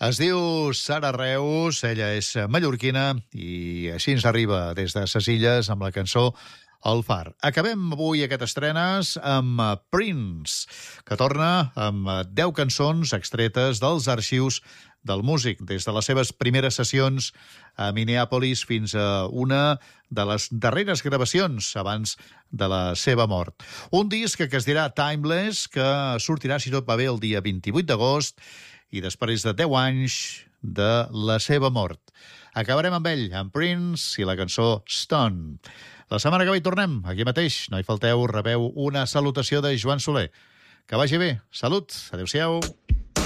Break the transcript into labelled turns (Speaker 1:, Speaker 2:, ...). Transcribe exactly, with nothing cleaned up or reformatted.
Speaker 1: Es diu Sara Reus, ella és mallorquina i així ens arriba des de ses Illes amb la cançó El Far. Acabem avui aquest estrenes amb Prince, que torna amb deu cançons extretes dels arxius del músic, des de les seves primeres sessions a Minneapolis fins a una de les darreres gravacions abans de la seva mort. Un disc que es dirà Timeless, que sortirà, si tot va bé, el dia vint-i-vuit d'agost, i després de deu anys de la seva mort. Acabarem amb ell, amb Prince i la cançó Stone. La setmana que ve hi tornem, aquí mateix. No hi falteu, rebeu una salutació de Joan Soler. Que vagi bé. Salut. Adéu-siau.